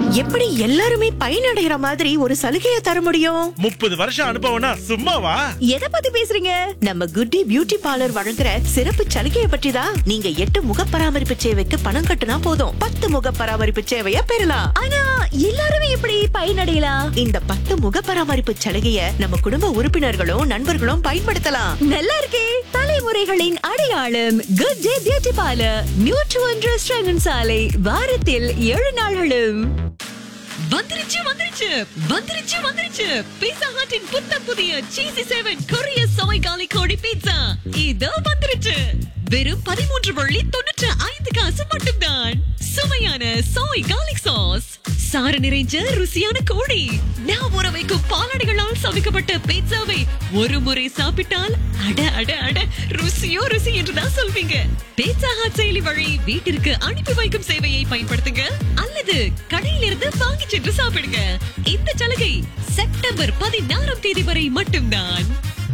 எப்படி எல்லாருமே பயனடைகிற மாதிரி ஒரு சலுகையை தர முடியும்? 30 வருஷம் அனுபவம்னா சும்மாவா? எதை பத்தி பேசுறீங்க? நம்ம குட்டி பியூட்டி பார்லர் வழங்குற சிறப்பு சலுகையை பற்றி தான். நீங்க 8 முக பராமரிப்பு சேவைக்கு பணம் கட்டுனா போதும், 10 முக பராமரிப்பு சேவையை பெறலாம். ஆனா எல்லாருமே எப்படி பயனடையலாம்? இந்த 10 முக பராமரிப்பு சலுகையை நம்ம குடும்ப உறுப்பினர்களும் நண்பர்களும் பயன்படுத்தலாம். நல்லா இருக்கே. தலைமுறைகளின் அடையாளம் good day beauty parlour, neutral restaurant சாலை, வாரத்தில் 7 நாள்களும். வந்துருச்சு பீட்சா ஹட்டின் புதிய சீசி 7 கொரிய சோய் காலி கோழி பீட்சா இதோ வந்துருச்சு. வெறும் 13.95 மட்டும்தான். சுவையான சோய் கார்லிக் சாஸ், சாறு நிறைஞ்ச ருசியான கோழி, நான் ஊற வைக்கும் பாலாடைகளால் சமைக்கப்பட்ட பீட்சாவை ஒரு முறை சாப்பிட்டால் அட அட அட ருசியோ ருசி என்றுதான் சொல்வீங்க. பீட்சா ஹட் செயலி வழி வீட்டிற்கு அனுப்பி வைக்கும் சேவையை பயன்படுத்துங்க அல்லது கடையிலிருந்து வாங்கி சென்று சாப்பிடுங்க. இந்த சலுகை செப்டம்பர் 16 வரை மட்டும்தான்.